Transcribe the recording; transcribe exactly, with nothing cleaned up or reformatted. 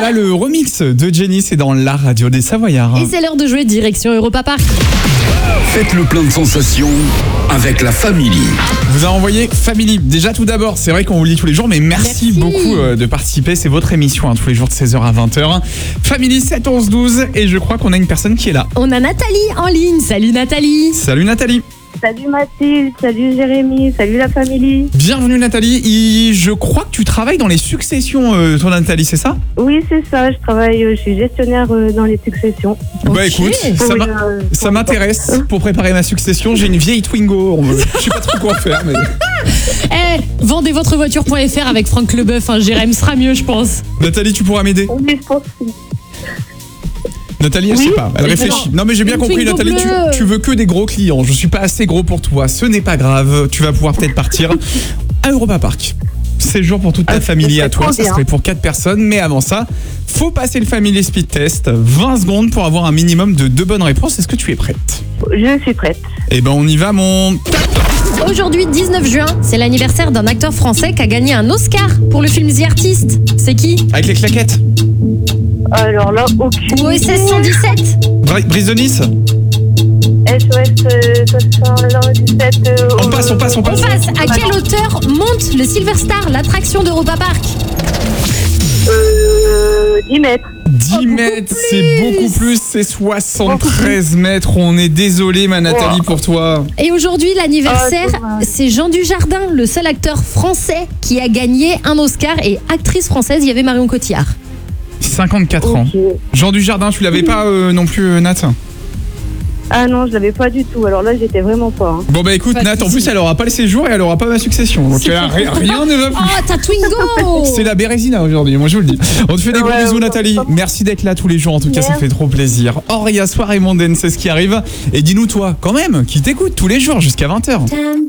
Europa, le remix de Jenny, c'est dans la radio des Savoyards. Et c'est l'heure de jouer direction Europa Park. Faites le plein de sensations avec la Family. Vous a envoyé Family. Déjà tout d'abord, c'est vrai qu'on vous le dit tous les jours, mais merci, Merci. beaucoup euh, de participer. C'est votre émission hein, tous les jours de seize heures à vingt heures. Family sept onze douze et je crois qu'on a une personne qui est là. On a Nathalie en ligne. Salut Nathalie. Salut Nathalie. Salut Mathilde, salut Jérémy, salut la famille. Bienvenue Nathalie. Et je crois que tu travailles dans les successions, euh, toi Nathalie, c'est ça? Oui, c'est ça, je travaille, euh, je suis gestionnaire euh, dans les successions. Bah Ok. écoute, ça Pour m'a- une, euh, ça pour- m'intéresse pour préparer ma succession. J'ai une vieille Twingo. On veut- Je sais pas trop quoi faire, mais Eh, vendez votre voiture point F R avec Franck Leboeuf. Hein, Jérém sera mieux, je pense. Nathalie, tu pourras m'aider. Oui, je pense que- Nathalie, elle Oui. sait pas, elle réfléchit. Non mais j'ai bien Une compris Twingo Nathalie, tu, bleue. tu veux que des gros clients. Je suis pas assez gros pour toi. Ce n'est pas grave. Tu vas pouvoir peut-être partir à Europa Park. Séjour pour toute ta Ah, famille c'est à toi, trop ça bien. serait pour quatre personnes. Mais avant ça, faut passer le Family Speed Test. vingt secondes pour avoir un minimum de deux bonnes réponses. Est-ce que tu es prête? Je suis prête. Eh ben on y va mon... Aujourd'hui, dix-neuf juin, c'est l'anniversaire d'un acteur français qui a gagné un Oscar pour le film The Artist. C'est qui? Avec les claquettes. Alors là, aucune. O S S cent dix-sept. Bri- Brise de Nice. S O S euh, soixante-dix-sept. euh, On passe, on passe, on On passe. passe. À quelle hauteur monte le Silver Star, l'attraction d'Europa Park? Euh, dix mètres. dix beaucoup mètres, plus. c'est beaucoup plus, c'est soixante-treize mètres. On est désolé, ma Nathalie, pour toi. Et aujourd'hui, l'anniversaire, Ah, dommage. c'est Jean Dujardin, le seul acteur français qui a gagné un Oscar. Et actrice française, il y avait Marion Cotillard. cinquante-quatre ans. Ok. Jean Dujardin, tu l'avais pas euh, non plus, euh, Nat? Ah non, je l'avais pas du tout. Alors là, j'étais vraiment pas. hein. Bon bah écoute, Pas de Nat, en soucis. plus, elle aura pas le séjour et elle aura pas ma succession. Donc C'est elle a- pas rien, vrai. rien ne va plus. Oh, ta Twingo. C'est la Bérésina aujourd'hui, moi je vous le dis. On te fait des gros Ouais, bisous ouais, Nathalie. ouais. Merci d'être là tous les jours, en tout cas ça Merci. fait trop plaisir. Or, il y a soirée mondaine, c'est ce qui arrive. Et dis-nous toi, quand même, qui t'écoute tous les jours jusqu'à vingt heures.